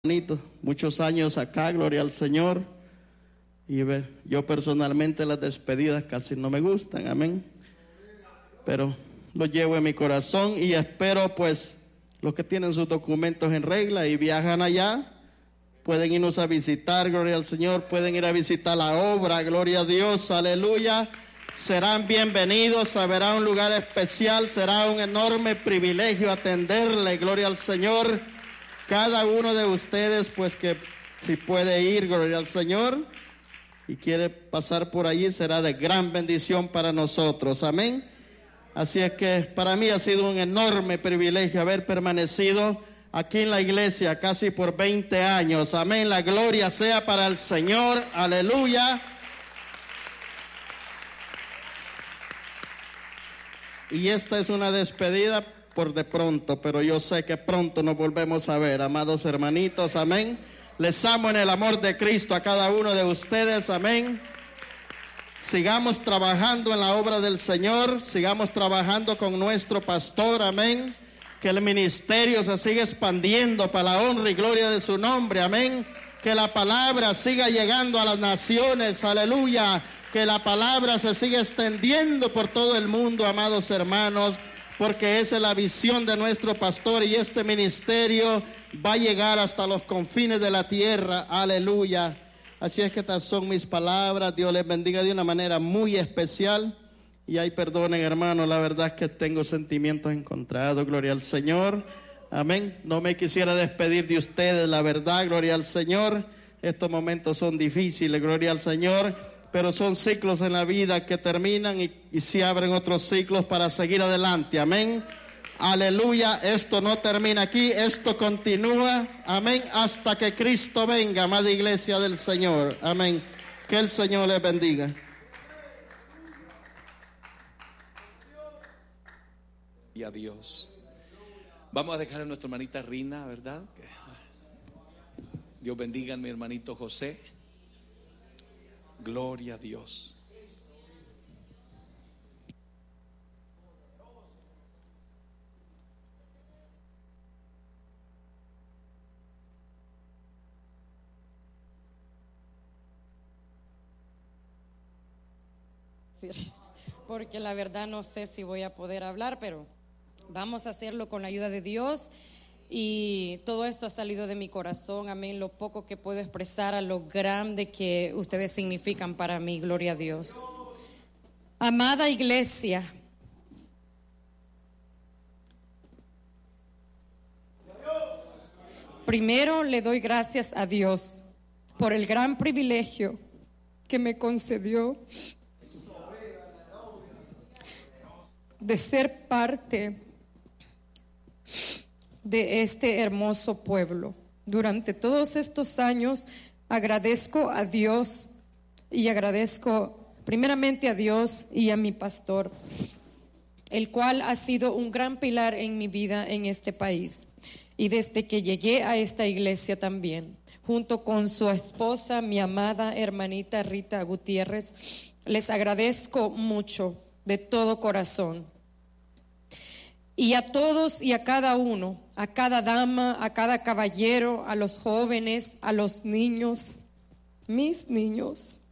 Muchos años acá, gloria al Señor. Y yo personalmente las despedidas casi no me gustan, amén. Pero lo llevo en mi corazón y espero pues los que tienen sus documentos en regla y viajan allá, pueden irnos a visitar, gloria al Señor, pueden ir a visitar la obra, gloria a Dios, aleluya. Serán bienvenidos, será un lugar especial, será un enorme privilegio atenderle, gloria al Señor. Cada uno de ustedes, pues que si puede ir, gloria al Señor, y quiere pasar por allí, será de gran bendición para nosotros, amén. Así es que para mí ha sido un enorme privilegio haber permanecido aquí en la iglesia casi por 20 años, amén. La gloria sea para el Señor, aleluya. Y esta es una despedida por de pronto, pero yo sé que pronto nos volvemos a ver, amados hermanitos, amén. Les amo en el amor de Cristo a cada uno de ustedes, amén. Sigamos trabajando en la obra del Señor, sigamos trabajando con nuestro pastor, amén. Que el ministerio se siga expandiendo para la honra y gloria de su nombre, amén. Que la palabra siga llegando a las naciones, aleluya. Que la palabra se siga extendiendo por todo el mundo, amados hermanos, porque esa es la visión de nuestro pastor y este ministerio va a llegar hasta los confines de la tierra, aleluya. Así es que estas son mis palabras, Dios les bendiga de una manera muy especial. Y ahí perdonen, hermanos, la verdad es que tengo sentimientos encontrados, gloria al Señor, amén. No me quisiera despedir de ustedes, la verdad, gloria al Señor. Estos momentos son difíciles, gloria al Señor, pero son ciclos en la vida que terminan y se abren otros ciclos para seguir adelante, amén. Aleluya, esto no termina aquí, esto continúa, amén, hasta que Cristo venga, amada iglesia del Señor, amén. Que el Señor les bendiga. Y a Dios. Vamos a dejar a nuestra hermanita Rina, ¿verdad? Dios bendiga a mi hermanito José. Gloria a Dios. Porque la verdad no sé si voy a poder hablar, pero vamos a hacerlo con la ayuda de Dios. Y todo esto ha salido de mi corazón, amén. Lo poco que puedo expresar a lo grande que ustedes significan para mí, gloria a Dios. Amada iglesia, primero le doy gracias a Dios por el gran privilegio que me concedió de ser parte de este hermoso pueblo. Durante todos estos años agradezco a Dios y agradezco primeramente a Dios y a mi pastor, el cual ha sido un gran pilar en mi vida en este país. Y desde que llegué a esta iglesia también, junto con su esposa, mi amada hermanita Rita Gutiérrez, les agradezco mucho de todo corazón. Y a todos y a cada uno, a cada dama, a cada caballero, a los jóvenes, a los niños, mis niños,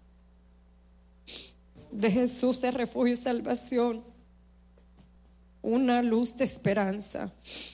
de Jesús es refugio y salvación, una luz de esperanza.